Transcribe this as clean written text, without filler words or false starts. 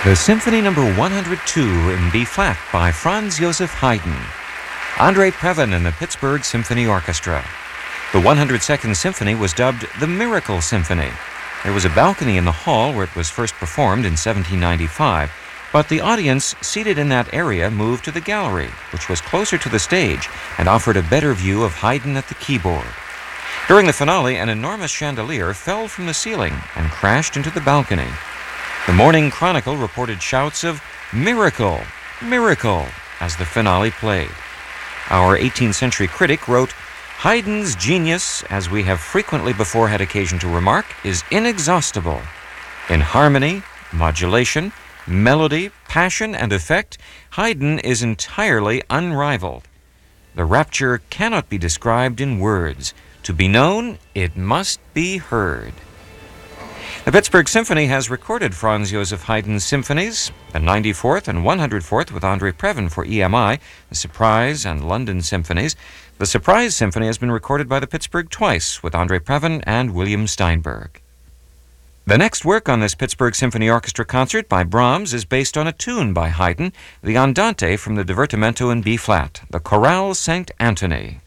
The Symphony No. 102 in B-flat by Franz Joseph Haydn. Andre Previn and the Pittsburgh Symphony Orchestra. The 102nd Symphony was dubbed the Miracle Symphony. There was a balcony in the hall where it was first performed in 1795, but the audience seated in that area moved to the gallery, which was closer to the stage and offered a better view of Haydn at the keyboard. During the finale, an enormous chandelier fell from the ceiling and crashed into the balcony. The Morning Chronicle reported shouts of "Miracle! Miracle!" as the finale played. Our 18th century critic wrote, "Haydn's genius, as we have frequently before had occasion to remark, is inexhaustible. In harmony, modulation, melody, passion, and effect, Haydn is entirely unrivaled. The rapture cannot be described in words. To be known, it must be heard." The Pittsburgh Symphony has recorded Franz Joseph Haydn's symphonies, the 94th and 104th with Andre Previn for EMI, the Surprise and London Symphonies. The Surprise Symphony has been recorded by the Pittsburgh twice with Andre Previn and William Steinberg. The next work on this Pittsburgh Symphony Orchestra concert by Brahms is based on a tune by Haydn, the Andante from the Divertimento in B-flat, the Chorale St. Anthony.